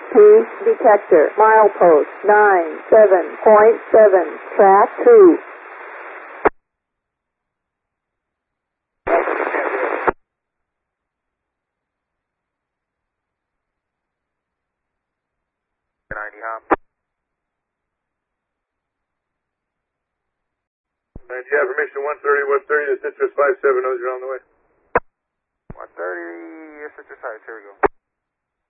detector, milepost 97.7, track 2. And you have permission 130, the Citrus 570, you're on the way. 130, Citrus Heights, here we go.